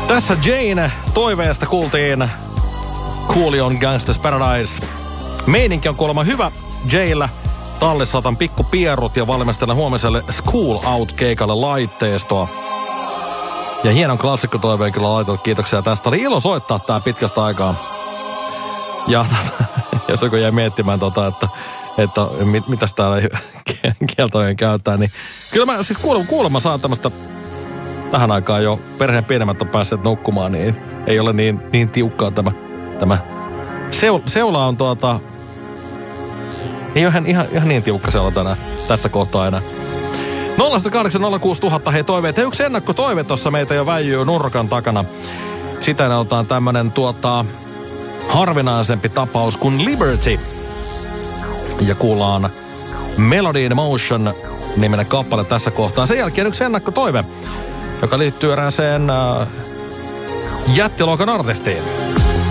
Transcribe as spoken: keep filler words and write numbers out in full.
Tässä Jane toiveesta kuultiin Coolion Gangsta's Paradise. Meininki on kuulemma hyvä. Jayllä tallessa otan pikku pierut ja valmistelen huomiselle School Out-keikalle laitteistoa. Ja hienon klassikkotoiveen kyllä laitot. Kiitoksia tästä. Oli ilo soittaa tää pitkästä aikaa. Ja jos joku jäi miettimään tota, että, että mit, mitäs täällä kieltojen käyttää, niin kyllä mä siis kuulemma, kuulemma saan tämmöstä tähän aikaan jo perheen pienemmät on päässeet nukkumaan, niin ei ole niin, niin tiukkaa tämä, tämä Seul, seula on tuota, ei ole ihan, ihan, ihan niin tiukka seula tänään, tässä kohtaa enää. nolla kahdeksan nolla kuusi tuhatta hei toiveet. Hei, yksi ennakkotoive tuossa meitä jo väijyy nurkan takana. Sitä ne otetaan tämmönen tuota harvinaisempi tapaus kuin Liberty. Ja kuullaan Melody in Motion -niminen kappale tässä kohtaa. Sen jälkeen yksi ennakkotoive, joka liittyy erääseen äh, jättiluokan artistiin.